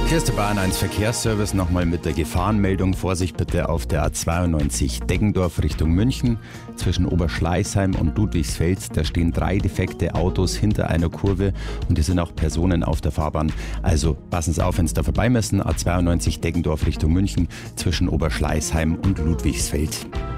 Hier ist der Bayern 1 Verkehrsservice nochmal mit der Gefahrenmeldung. Vorsicht bitte auf der A92 Deggendorf Richtung München. Zwischen Oberschleißheim und Ludwigsfeld, da stehen 3 defekte Autos hinter einer Kurve und es sind auch Personen auf der Fahrbahn. Also passen Sie auf, wenn Sie da vorbei müssen. A92 Deggendorf Richtung München zwischen Oberschleißheim und Ludwigsfeld.